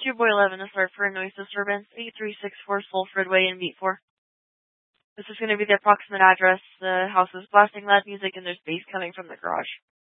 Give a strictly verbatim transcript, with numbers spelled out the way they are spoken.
two boy eleven to start for a noise disturbance, eight three six four Sulfred Way in Beat four. This is going to be the approximate address. The house is blasting loud music and there's bass coming from the garage.